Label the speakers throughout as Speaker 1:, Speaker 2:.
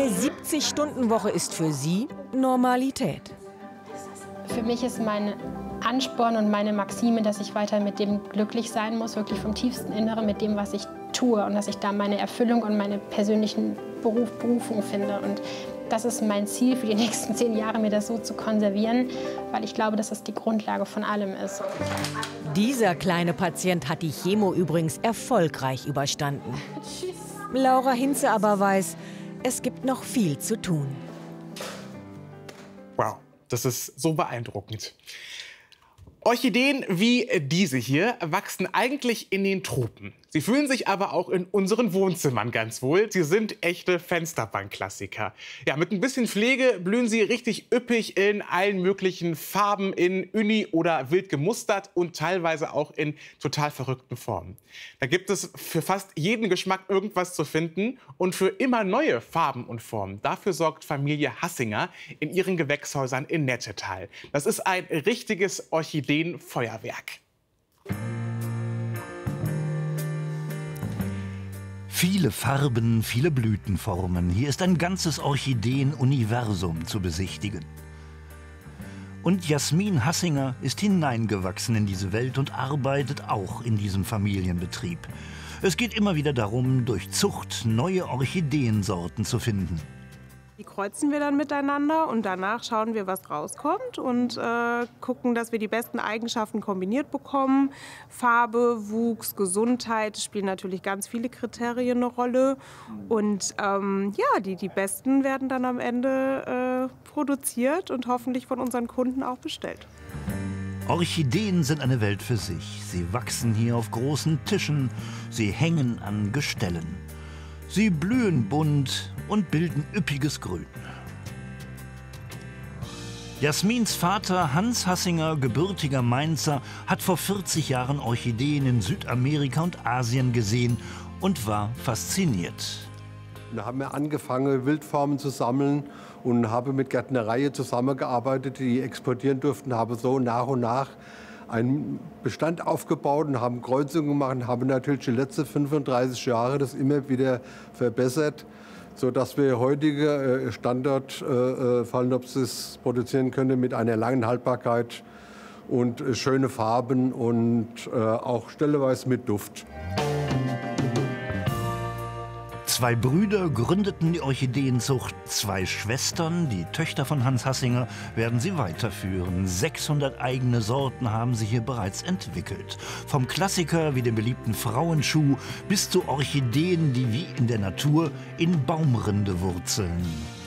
Speaker 1: Eine 70-Stunden-Woche ist für sie Normalität.
Speaker 2: Für mich ist mein Ansporn und meine Maxime, dass ich weiter mit dem glücklich sein muss, wirklich vom tiefsten Inneren, mit dem, was ich tue. Und dass ich da meine Erfüllung und meine persönlichen Berufung finde. Und das ist mein Ziel für die nächsten 10 Jahre, mir das so zu konservieren, weil ich glaube, dass das die Grundlage von allem ist.
Speaker 1: Dieser kleine Patient hat die Chemo übrigens erfolgreich überstanden. Laura Hinze aber weiß, es gibt noch viel zu tun.
Speaker 3: Wow, das ist so beeindruckend. Orchideen wie diese hier wachsen eigentlich in den Tropen. Sie fühlen sich aber auch in unseren Wohnzimmern ganz wohl. Sie sind echte Fensterbankklassiker. Ja, mit ein bisschen Pflege blühen sie richtig üppig in allen möglichen Farben, in uni- oder wild gemustert und teilweise auch in total verrückten Formen. Da gibt es für fast jeden Geschmack irgendwas zu finden und für immer neue Farben und Formen. Dafür sorgt Familie Hassinger in ihren Gewächshäusern in Nettetal. Das ist ein richtiges Orchideenfeuerwerk.
Speaker 4: Viele Farben, viele Blütenformen. Hier ist ein ganzes Orchideen-Universum zu besichtigen. Und Jasmin Hassinger ist hineingewachsen in diese Welt und arbeitet auch in diesem Familienbetrieb. Es geht immer wieder darum, durch Zucht neue Orchideensorten zu finden.
Speaker 5: Die kreuzen wir dann miteinander und danach schauen wir, was rauskommt und gucken, dass wir die besten Eigenschaften kombiniert bekommen. Farbe, Wuchs, Gesundheit spielen natürlich ganz viele Kriterien eine Rolle. Und ja, die besten werden dann am Ende produziert und hoffentlich von unseren Kunden auch bestellt.
Speaker 4: Orchideen sind eine Welt für sich. Sie wachsen hier auf großen Tischen, sie hängen an Gestellen. Sie blühen bunt und bilden üppiges Grün. Jasmins Vater Hans Hassinger, gebürtiger Mainzer, hat vor 40 Jahren Orchideen in Südamerika und Asien gesehen und war fasziniert.
Speaker 6: Da haben wir angefangen, Wildformen zu sammeln und habe mit Gärtnereien zusammengearbeitet, die exportieren durften, habe so nach und nach einen Bestand aufgebaut und haben Kreuzungen gemacht und haben natürlich die letzten 35 Jahre das immer wieder verbessert, sodass wir heutige Standard Phalaenopsis produzieren können mit einer langen Haltbarkeit und schöne Farben und auch stellenweise mit Duft.
Speaker 4: 2 Brüder gründeten die Orchideenzucht, 2 Schwestern, die Töchter von Hans Hassinger, werden sie weiterführen. 600 eigene Sorten haben sie hier bereits entwickelt. Vom Klassiker wie dem beliebten Frauenschuh bis zu Orchideen, die wie in der Natur in Baumrinde wurzeln.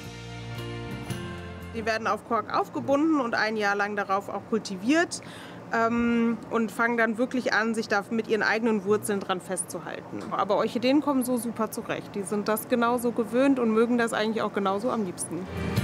Speaker 5: Die werden auf Kork aufgebunden und ein Jahr lang darauf auch kultiviert. Und fangen dann wirklich an, sich da mit ihren eigenen Wurzeln dran festzuhalten. Aber Orchideen kommen so super zurecht. Die sind das genauso gewöhnt und mögen das eigentlich auch genauso am liebsten.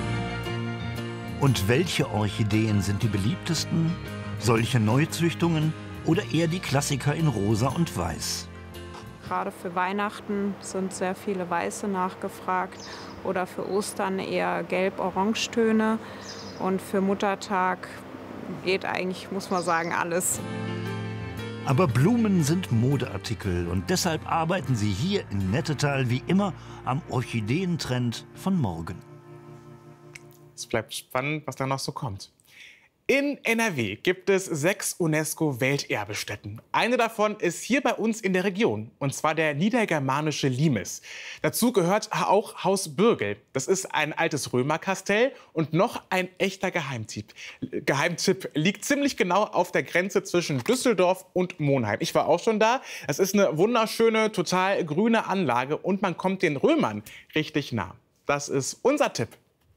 Speaker 4: Und welche Orchideen sind die beliebtesten? Solche Neuzüchtungen oder eher die Klassiker in Rosa und Weiß?
Speaker 7: Gerade für Weihnachten sind sehr viele Weiße nachgefragt oder für Ostern eher Gelb-Orangetöne und für Muttertag geht eigentlich, muss man sagen, alles.
Speaker 4: Aber Blumen sind Modeartikel und deshalb arbeiten sie hier in Nettetal wie immer am Orchideentrend von morgen.
Speaker 3: Es bleibt spannend, was da noch so kommt. In NRW gibt es 6 UNESCO-Welterbestätten. Eine davon ist hier bei uns in der Region, und zwar der niedergermanische Limes. Dazu gehört auch Haus Bürgel. Das ist ein altes Römerkastell und noch ein echter Geheimtipp. Geheimtipp liegt ziemlich genau auf der Grenze zwischen Düsseldorf und Monheim. Ich war auch schon da. Es ist eine wunderschöne, total grüne Anlage und man kommt den Römern richtig nah. Das ist unser Tipp.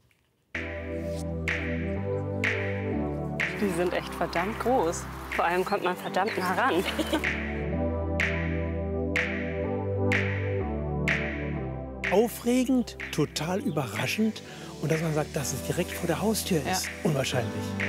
Speaker 8: Die sind echt verdammt groß. Vor allem kommt man verdammt nah ran.
Speaker 9: Aufregend, total überraschend. Und dass man sagt, dass es direkt vor der Haustür ist. Unwahrscheinlich.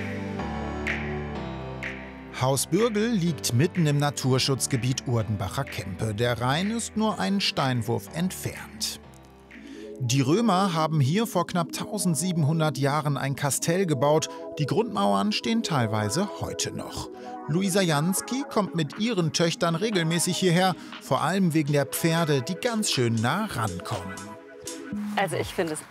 Speaker 10: Haus Bürgel liegt mitten im Naturschutzgebiet Urdenbacher Kempe. Der Rhein ist nur einen Steinwurf entfernt. Die Römer haben hier vor knapp 1700 Jahren ein Kastell gebaut. Die Grundmauern stehen teilweise heute noch. Luisa Jansky kommt mit ihren Töchtern regelmäßig hierher, vor allem wegen der Pferde, die ganz schön nah rankommen.
Speaker 8: Also ich finde es